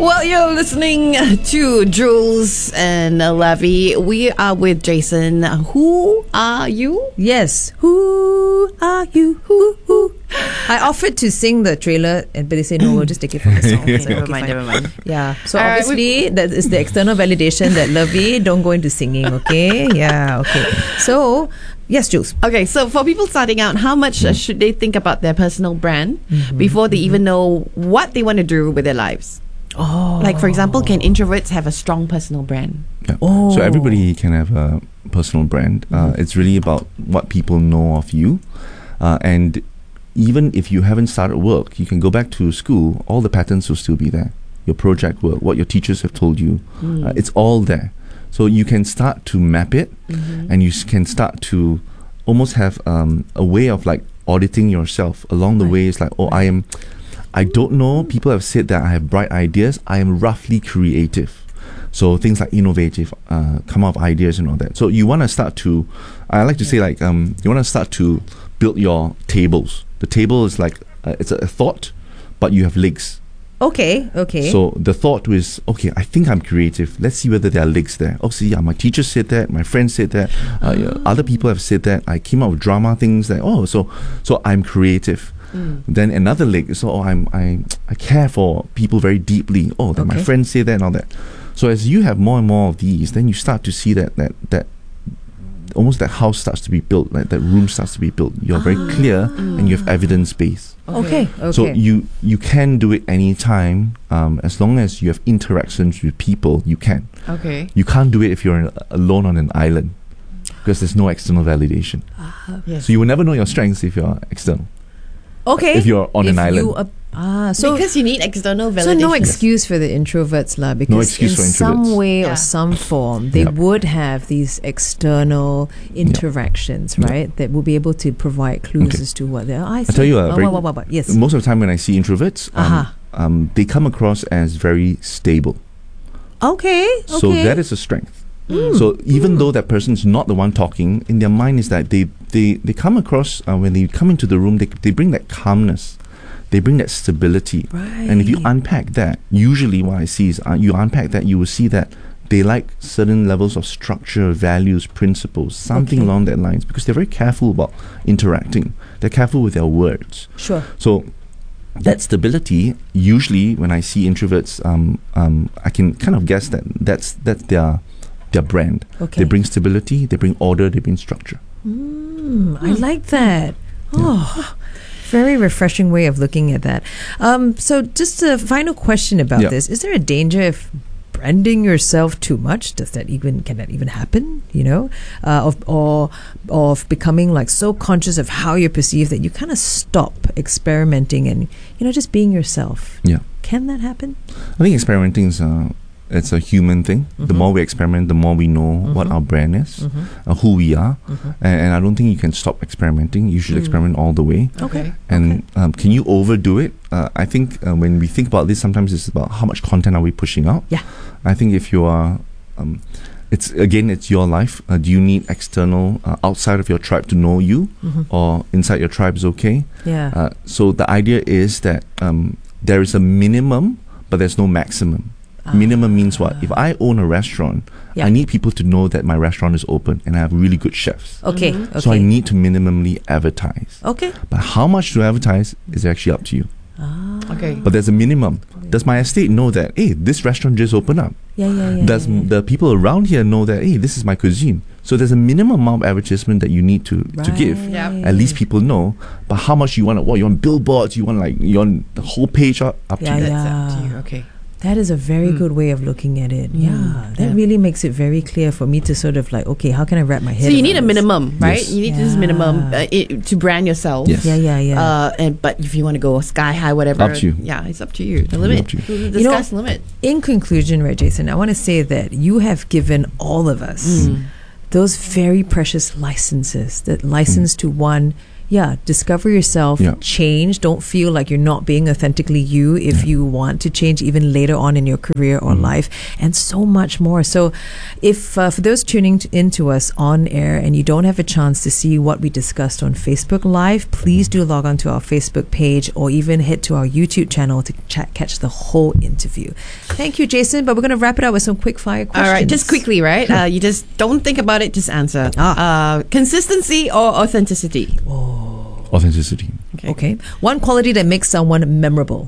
Well, you're listening to Jules and Levy. We are with Jason. Who are you? Yes. Who are you? Who? I offered to sing the trailer, but they said, no, we'll just take it from the song. So, Never mind. Yeah. So All right, obviously, that is the external validation that Levy, don't go into singing, okay? Yeah, okay. So, yes, Jules. Okay, so for people starting out, how much should they think about their personal brand before they even know what they want to do with their lives? Oh. Like, for example, can introverts have a strong personal brand? Yeah. Oh. So everybody can have a personal brand. It's really about what people know of you. And even if you haven't started work, you can go back to school, all the patterns will still be there. Your project work, what your teachers have told you, it's all there. So you can start to map it and you can start to almost have a way of like auditing yourself along the way. It's like, I don't know. People have said that I have bright ideas. I am roughly creative. So things like innovative, come up with ideas and all that. So you want to start to, I like to say like, you want to start to build your tables. The table is like, it's a thought, but you have legs. Okay. So the thought was, okay, I think I'm creative. Let's see whether there are legs there. Oh, see, yeah, my teacher said that. My friend said that. Other people have said that. I came up with drama things that, so I'm creative. Then another leg. So I care for people very deeply. Oh, that my friends say that and all that. So as you have more and more of these, then you start to see that almost that house starts to be built, like that room starts to be built. You're very clear and you have evidence base. Okay. So you can do it anytime, as long as you have interactions with people. You can. Okay. You can't do it if you're alone on an island, because there's no external validation. Yes. So you will never know your strengths if you're external. Okay. If you're on an island. So because you need external validation. So no excuse for the introverts lah, because No excuse in for some introverts. way or some form they would have these external interactions, right? That will be able to provide clues as to what they are. I see. I'll tell you Yes. most of the time when I see introverts, they come across as very stable. Okay. So that is a strength. So even though that person is not the one talking, in their mind is that they come across, when they come into the room, they bring that calmness. They bring that stability. Right. And if you unpack that, usually what I see is you unpack that, you will see that they like certain levels of structure, values, principles, something along that lines, because they're very careful about interacting. They're careful with their words. Sure. So that stability, usually when I see introverts, I can kind of guess that that's their brand. Okay. They bring stability, they bring order, they bring structure. I like that. Very refreshing way of looking at that. So just a final question about this. Is there a danger if branding yourself too much? Can that even happen? You know, of becoming like so conscious of how you're perceived that you kind of stop experimenting and, you know, just being yourself. Yeah. Can that happen? I think experimenting is it's a human thing. The more we experiment, the more we know what our brand is, who we are. And I don't think you can stop experimenting. You should experiment all the way. Okay. And can you overdo it? I think when we think about this, sometimes it's about how much content are we pushing out. Yeah. I think if you are, it's your life. Do you need external, outside of your tribe to know you, or inside your tribe is okay? Yeah. So the idea is that there is a minimum, but there's no maximum. Minimum means what? If I own a restaurant, I need people to know that my restaurant is open and I have really good chefs. Okay. So I need to minimally advertise. Okay. But how much to advertise is actually up to you. Okay. But there's a minimum. Does my estate know that, hey, this restaurant just opened up? Yeah. Does the people around here know that, hey, this is my cuisine? So there's a minimum amount of advertisement that you need to give. Yeah. At least people know. But how much you want? What you want? Billboards? You want the whole page up to you? That's up to you. Okay. That is a very good way of looking at it. That really makes it very clear for me to sort of like, okay, how can I wrap my head So you need a around this? minimum, right? Yes. You need this minimum to brand yourself. Yes. Yeah. But if you want to go sky high, whatever, Up to you. Yeah, it's up to you. The limit. Up to you. The sky's the limit. In conclusion, right, Jason, I want to say that you have given all of us those very precious licenses, that license to one, discover yourself, change. Don't feel like you're not being authentically you if you want to change even later on in your career or life, and so much more. So if for those tuning in to us on air and you don't have a chance to see what we discussed on Facebook Live, please do log on to our Facebook page or even head to our YouTube channel to catch the whole interview. Thank you, Jason, but we're going to wrap it up with some quick fire questions. All right, just quickly, right? You just don't think about it, just answer. Consistency or authenticity? Authenticity. Okay. One quality that makes someone memorable.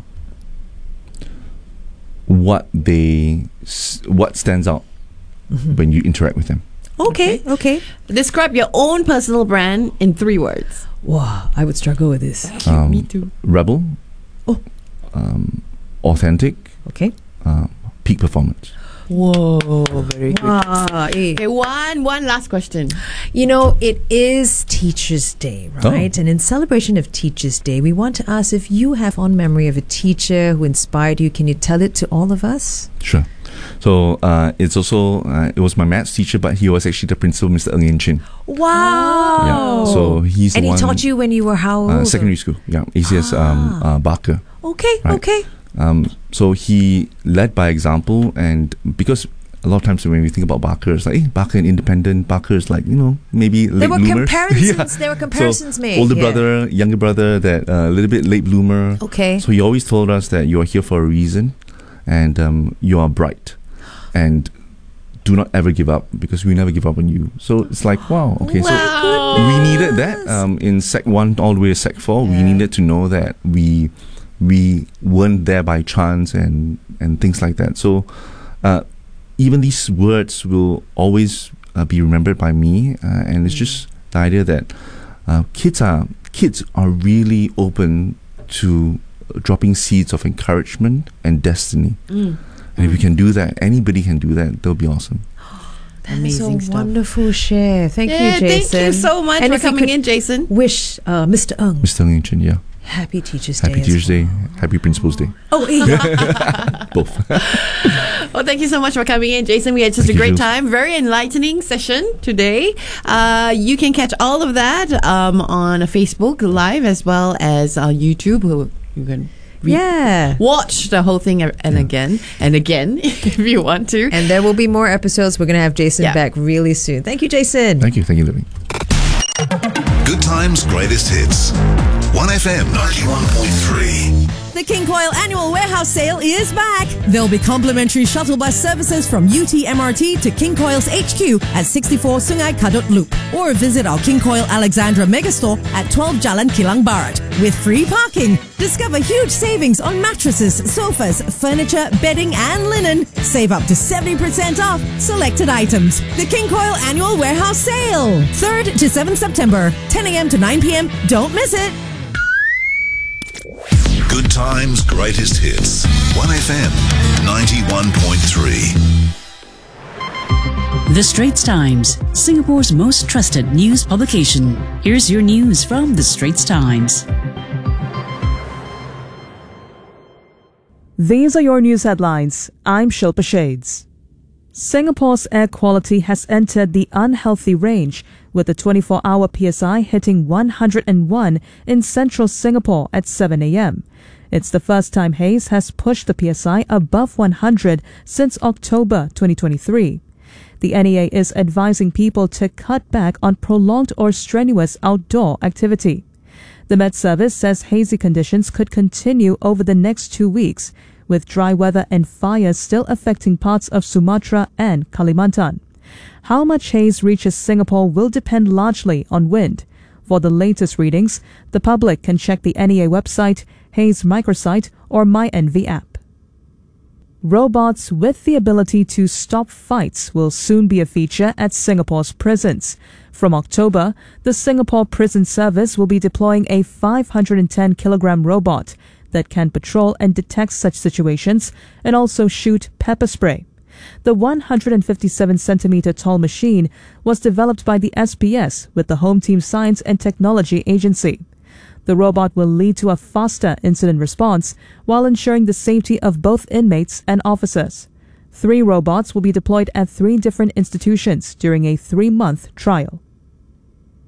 What stands out when you interact with them. Okay. Describe your own personal brand in 3 words. Wow, I would struggle with this. Me too. Rebel. Authentic. Okay. Peak performance. Whoa, very good. Okay, one last question. You know, it is Teachers' Day, right? And in celebration of Teachers' Day, we want to ask if you have fond memory of a teacher who inspired you. Can you tell it to all of us? Sure. So it's also it was my maths teacher, but he was actually the principal, Mr. Ng Yen Chin. Wow. Yeah. So he's and the he one, taught you when you were how old? Secondary school. Yeah. ACS Barker. Okay. Right. Okay. So he led by example, and because a lot of times when we think about Barker, it's like, Barker and independent, Barker is like, maybe late bloomer. There were comparisons made. Older brother, younger brother, that a little bit late bloomer. Okay. So he always told us that you are here for a reason, and you are bright, and do not ever give up, because we never give up on you. So it's like, wow, okay. Wow. So we needed that in Sec 1 all the way to Sec 4. We needed to know that we weren't there by chance and things like that. So even these words will always be remembered by me, and it's just the idea that kids are really open to dropping seeds of encouragement and destiny. And if you can do that, anybody can do that. That'll be awesome. Amazing That's a stuff. wonderful share. Thank you, Jason. Thank you so much And for if you coming could in, Jason. Wish Mr. Ng Mr. Ng Yen Chin, yeah. Happy Teachers' Day. Happy Teachers Day. Happy Principals Day. Oh, yeah. Both. Well, thank you so much for coming in, Jason. We had such a Thank you, great Jules. time. Very enlightening session today. You can catch all of that on Facebook Live as well as YouTube. You can watch the whole thing and again if you want to. And there will be more episodes. We're going to have Jason back really soon. Thank you, Jason. Thank you, Libby. Good Times, Greatest Hits. 1FM 91.3. The King Coil Annual Warehouse Sale is back. There'll be complimentary shuttle bus services from UTMRT to King Coil's HQ at 64 Sungai Kadut Loop. Or visit our King Coil Alexandra Megastore at 12 Jalan Kilang Barat. With free parking. Discover huge savings on mattresses, sofas, furniture, bedding and linen. Save up to 70% off selected items. The King Coil Annual Warehouse Sale. 3rd to 7th September, 10 a.m. to 9 p.m. Don't miss it. Good Times, Greatest Hits. 1FM 91.3. The Straits Times, Singapore's most trusted news publication. Here's your news from The Straits Times. These are your news headlines. I'm Shilpa Shades. Singapore's air quality has entered the unhealthy range, with the 24-hour PSI hitting 101 in central Singapore at 7 a.m. It's the first time haze has pushed the PSI above 100 since October 2023. The NEA is advising people to cut back on prolonged or strenuous outdoor activity. The Met Service says hazy conditions could continue over the next 2 weeks, with dry weather and fires still affecting parts of Sumatra and Kalimantan. How much haze reaches Singapore will depend largely on wind. For the latest readings, the public can check the NEA website, Haze Microsite, or MyNV app. Robots with the ability to stop fights will soon be a feature at Singapore's prisons. From October, the Singapore Prison Service will be deploying a 510-kilogram robot that can patrol and detect such situations and also shoot pepper spray. The 157-centimeter tall machine was developed by the SPS with the Home Team Science and Technology Agency. The robot will lead to a faster incident response while ensuring the safety of both inmates and officers. 3 robots will be deployed at 3 different institutions during a 3-month trial.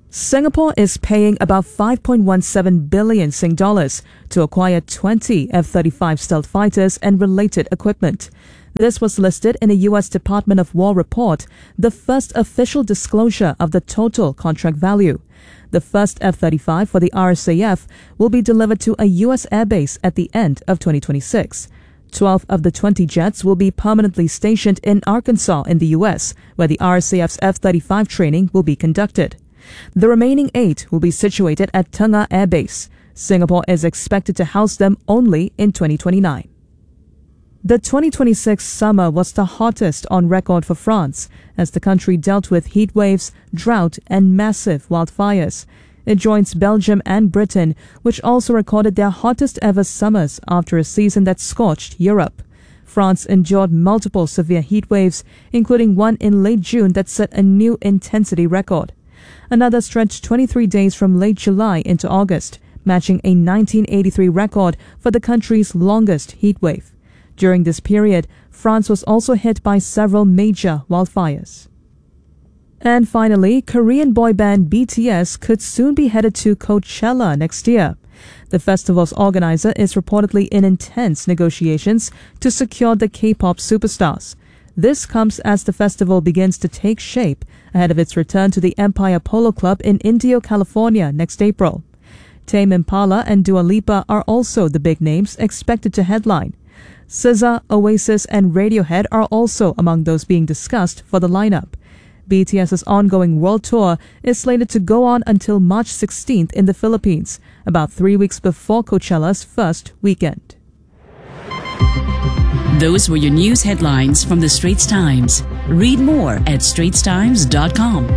Singapore is paying about 5.17 billion Sing dollars to acquire 20 F-35 stealth fighters and related equipment. This was listed in a U.S. Department of War report, the first official disclosure of the total contract value. The first F-35 for the RSAF will be delivered to a U.S. airbase at the end of 2026. 12 of the 20 jets will be permanently stationed in Arkansas in the U.S., where the RSAF's F-35 training will be conducted. The remaining 8 will be situated at Teng A Air Base. Singapore is expected to house them only in 2029. The 2026 summer was the hottest on record for France, as the country dealt with heat waves, drought, and massive wildfires. It joins Belgium and Britain, which also recorded their hottest ever summers after a season that scorched Europe. France endured multiple severe heat waves, including one in late June that set a new intensity record. Another stretched 23 days from late July into August, matching a 1983 record for the country's longest heat wave. During this period, France was also hit by several major wildfires. And finally, Korean boy band BTS could soon be headed to Coachella next year. The festival's organizer is reportedly in intense negotiations to secure the K-pop superstars. This comes as the festival begins to take shape ahead of its return to the Empire Polo Club in Indio, California next April. Tame Impala and Dua Lipa are also the big names expected to headline. SZA, Oasis, and Radiohead are also among those being discussed for the lineup. BTS's ongoing world tour is slated to go on until March 16th in the Philippines, about 3 weeks before Coachella's first weekend. Those were your news headlines from the Straits Times. Read more at straitstimes.com.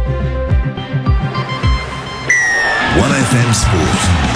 1FM Sport.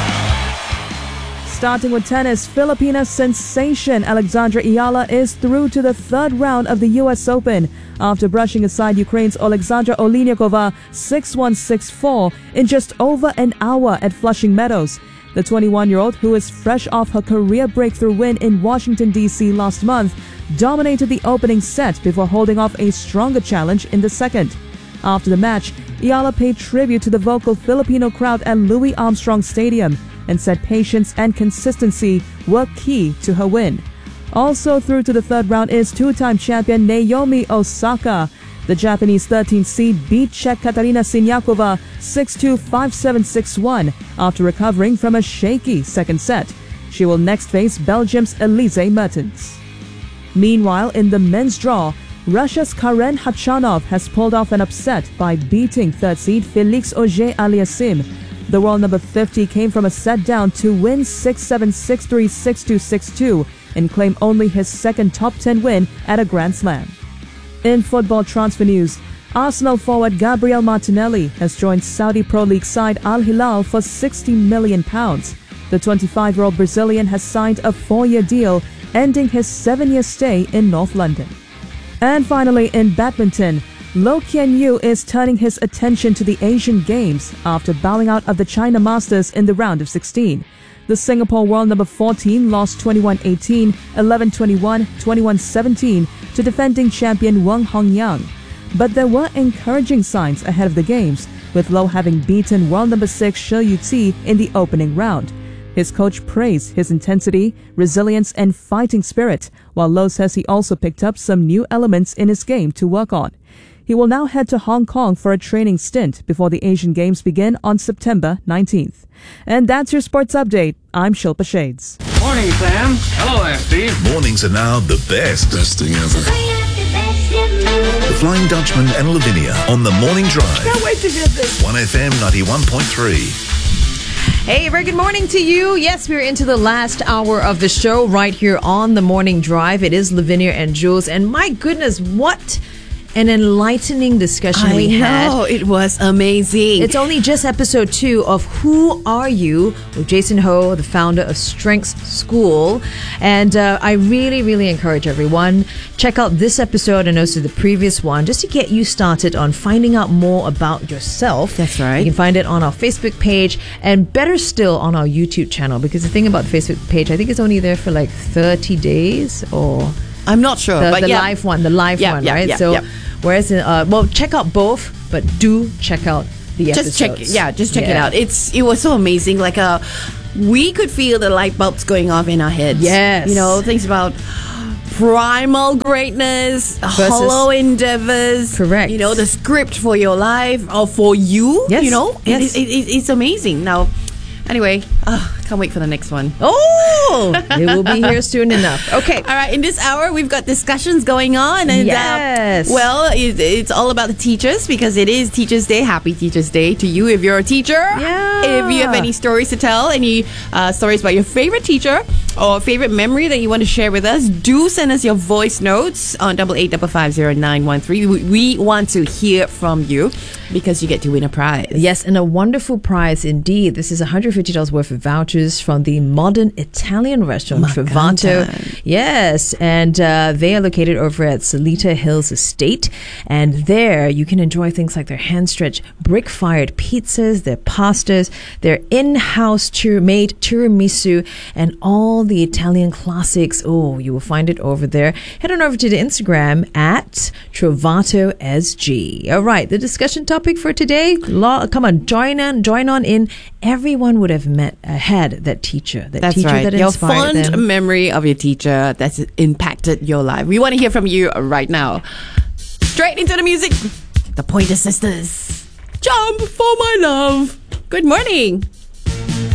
Starting with tennis, Filipina sensation Alexandra Ayala is through to the third round of the U.S. Open after brushing aside Ukraine's Alexandra Oleniakova 6-1, 6-4 in just over an hour at Flushing Meadows. The 21-year-old, who is fresh off her career breakthrough win in Washington, D.C. last month, dominated the opening set before holding off a stronger challenge in the second. After the match, Ayala paid tribute to the vocal Filipino crowd at Louis Armstrong Stadium and said patience and consistency were key to her win. Also through to the third round is two-time champion Naomi Osaka. The Japanese 13th seed beat Czech Katarina Siniakova 6-2, 5-7, 6-1 after recovering from a shaky second set. She will next face Belgium's Elise Mertens. Meanwhile, in the men's draw, Russia's Karen Khachanov has pulled off an upset by beating third seed Felix Auger-Aliassime. The world number 50 came from a set down to win 6-7, 6-3, 6-2, 6-2 and claim only his second top 10 win at a Grand Slam. In football transfer news, Arsenal forward Gabriel Martinelli has joined Saudi Pro League side Al Hilal for £60 million. The 25-year-old Brazilian has signed a 4-year deal, ending his 7-year stay in North London. And finally, in badminton, Lo Qian-yu is turning his attention to the Asian Games after bowing out of the China Masters in the round of 16. The Singapore world number 14 lost 21-18, 11-21, 21-17 to defending champion Wang Hongyang. But there were encouraging signs ahead of the Games, with Lo having beaten world number 6 Shi Yuqi in the opening round. His coach praised his intensity, resilience, and fighting spirit, while Lo says he also picked up some new elements in his game to work on. He will now head to Hong Kong for a training stint before the Asian Games begin on September 19th. And that's your sports update. I'm Shilpa Shades. Morning, Sam. Hello there, Steve. Mornings are now the best. Best thing ever. The Flying Dutchman and Lavinia on the Morning Drive. Can't wait to hear this. 1FM 91.3. Hey, very good morning to you. Yes, we're into the last hour of the show right here on the Morning Drive. It is Lavinia and Jules. And my goodness, what an enlightening discussion we had. I know, it was amazing. It's only just episode 2 of Who Are You? With Jason Ho, the founder of Strengths School. And I really, really encourage everyone, check out this episode and also the previous one just to get you started on finding out more about yourself. That's right. You can find it on our Facebook page and better still on our YouTube channel, because the thing about the Facebook page, I think it's only there for like 30 days or... I'm not sure. The but live one, right? Whereas, well, check out both, but do check out the just check episodes. it out. It was so amazing. Like we could feel the light bulbs going off in our heads. Yes. You know, things about primal greatness, hollow endeavors. Correct. You know, the script for your life or for you. Yes. You know, Yes. it's amazing. Now, anyway, can't wait for the next one. Oh, it will be here soon enough. Okay. All right, in this hour, we've got discussions going on. And, yes. It's all about the teachers because it is Teachers' Day. Happy Teachers' Day to you if you're a teacher. Yeah. If you have any stories to tell, any stories about your favorite teacher or favorite memory that you want to share with us, do send us your voice notes on 88550913. We want to hear from you because you get to win a prize. Yes, and a wonderful prize indeed. This is $150 worth of vouchers from the Modern Italian restaurant Trovato. Yes, and they are located over at Salita Hills Estate. And there you can enjoy things like their hand-stretched brick-fired pizzas, their pastas, their in-house made tiramisu, and all the Italian classics. Oh, you will find it over there. Head on over to the Instagram at Trovato SG. All right, the discussion topic for today. Come on, join on in. Everyone would have had that teacher. That's teacher right. That your inspired fond them. memory of your teacher that's impacted your life. We want to hear from you right now. Straight into the music. The Pointer Sisters. Jump for my love. Good morning.